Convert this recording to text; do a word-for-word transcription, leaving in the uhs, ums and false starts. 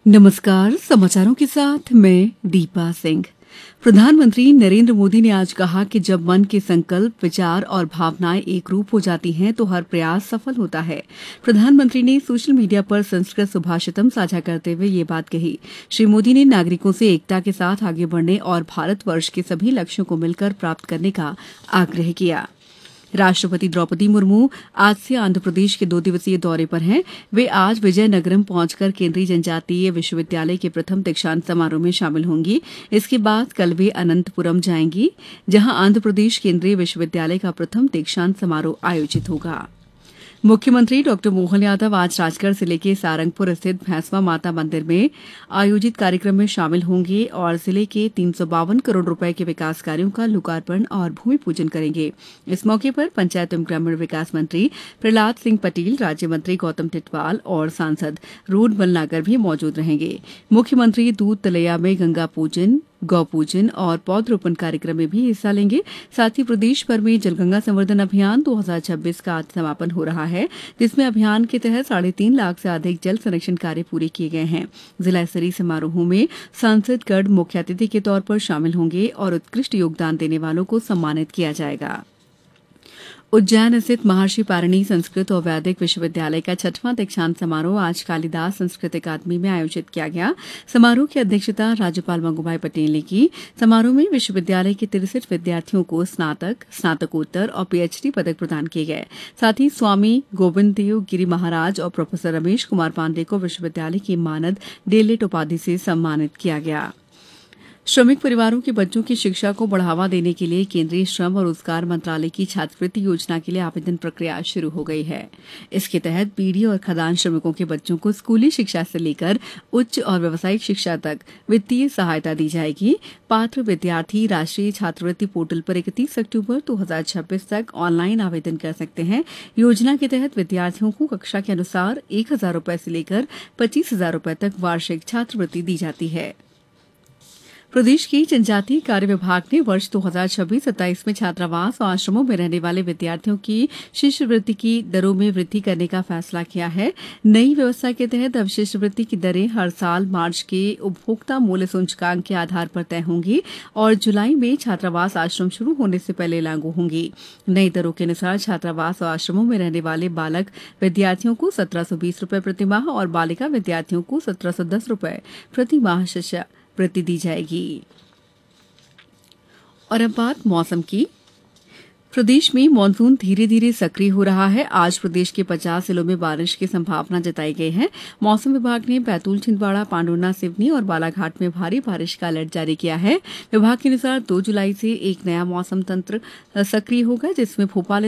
नमस्कार। समाचारों के साथ मैं दीपा सिंह। प्रधानमंत्री नरेंद्र मोदी ने आज कहा कि जब मन के संकल्प, विचार और भावनाएं एक रूप हो जाती हैं तो हर प्रयास सफल होता है। प्रधानमंत्री ने सोशल मीडिया पर संस्कृत सुभाषितम साझा करते हुए ये बात कही। श्री मोदी ने नागरिकों से एकता के साथ आगे बढ़ने और भारतवर्ष के सभी लक्ष्यों को मिलकर प्राप्त करने का आग्रह किया। राष्ट्रपति द्रौपदी मुर्मू आज से आंध्र प्रदेश के दो दिवसीय दौरे पर हैं। वे आज विजयनगरम पहुंचकर केंद्रीय जनजातीय विश्वविद्यालय के प्रथम दीक्षांत समारोह में शामिल होंगी। इसके बाद कल वे अनंतपुरम जाएंगी, जहां आंध्र प्रदेश केंद्रीय विश्वविद्यालय का प्रथम दीक्षांत समारोह आयोजित होगा। मुख्यमंत्री डॉक्टर मोहन यादव आज राजगढ़ जिले के सारंगपुर स्थित भैंसवा माता मंदिर में आयोजित कार्यक्रम में शामिल होंगे और जिले के तीन सौ बावन करोड़ रुपए के विकास कार्यों का लोकार्पण और भूमि पूजन करेंगे। इस मौके पर पंचायत एवं ग्रामीण विकास मंत्री प्रहलाद सिंह पटेल, राज्य मंत्री गौतम टिटवाल और सांसद रोडमल नागर भी मौजूद रहेंगे। मुख्यमंत्री दूध तलैया में गंगा पूजन, गौ पूजन और पौधरोपण कार्यक्रम में भी हिस्सा लेंगे। साथ ही प्रदेश भर में जलगंगा संवर्धन अभियान दो हज़ार छब्बीस का आज समापन हो रहा है, जिसमें अभियान के तहत साढ़े तीन लाख से अधिक जल संरक्षण कार्य पूरे किए गए हैं। जिला स्तरीय समारोहों में सांसद गढ़ मुख्य अतिथि के तौर पर शामिल होंगे और उत्कृष्ट योगदान देने वालों को सम्मानित किया जाएगा। उज्जैन स्थित महर्षि पाणिनि संस्कृत और वैदिक विश्वविद्यालय का छठवां दीक्षांत समारोह आज कालिदास संस्कृत अकादमी में आयोजित किया गया। समारोह की अध्यक्षता राज्यपाल मंगूभाई पटेल ने की। समारोह में विश्वविद्यालय के तिरसठ विद्यार्थियों को स्नातक, स्नातकोत्तर और पीएचडी पदक प्रदान किए गए। साथ ही स्वामी गोविंद देव गिरी महाराज और प्रोफेसर रमेश कुमार पांडे को विश्वविद्यालय की मानद डीएलएड उपाधि से सम्मानित किया गया। श्रमिक परिवारों के बच्चों की शिक्षा को बढ़ावा देने के लिए केंद्रीय श्रम और रोजगार मंत्रालय की छात्रवृत्ति योजना के लिए आवेदन प्रक्रिया शुरू हो गई है। इसके तहत पीढ़ी और खदान श्रमिकों के बच्चों को स्कूली शिक्षा से लेकर उच्च और व्यावसायिक शिक्षा तक वित्तीय सहायता दी जाएगी। पात्र विद्यार्थी राष्ट्रीय छात्रवृत्ति पोर्टल पर इकतीस अक्टूबर दो हज़ार छब्बीस तक ऑनलाइन आवेदन कर सकते हैं। योजना के तहत विद्यार्थियों को कक्षा के अनुसार एक हजार रुपए से लेकर पच्चीस हजार रुपए तक वार्षिक छात्रवृत्ति दी जाती है। प्रदेश के जनजातीय कार्य विभाग ने वर्ष दो हज़ार छब्बीस सत्ताईस में छात्रावास और आश्रमों में रहने वाले विद्यार्थियों की शिष्यवृत्ति की दरों में वृद्धि करने का फैसला किया है। नई व्यवस्था के तहत अब शिष्यवृत्ति की दरें हर साल मार्च के उपभोक्ता मूल्य सूचकांक के आधार पर तय होंगी और जुलाई में छात्रावास आश्रम शुरू होने से पहले लागू होंगी। नई दरों के अनुसार छात्रावास और आश्रमों में रहने वाले बालक विद्यार्थियों को सत्रह सौ बीस रुपए प्रतिमाह और बालिका विद्यार्थियों को सत्रह सौ दस रुपए प्रतिमाह शिक्षा वृत्ति दी जाएगी। और अब बात मौसम की। प्रदेश में मानसून धीरे धीरे सक्रिय हो रहा है। आज प्रदेश के पचास जिलों में बारिश की संभावना जताई गई है। मौसम विभाग ने बैतूल, छिंदवाड़ा, पांडुर्ना, सिवनी और बालाघाट में भारी बारिश का अलर्ट जारी किया है। विभाग के अनुसार दो जुलाई से एक नया मौसम तंत्र सक्रिय होगा, जिसमें भोपाल